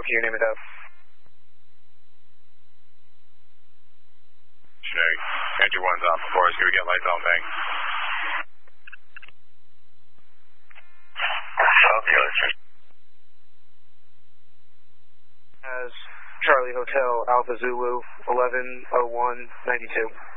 can your name is out? Snake. Entry 1's off before us. Can we get lights on, bang? Okay, let's just. As Charlie Hotel Alpha Zulu 110192.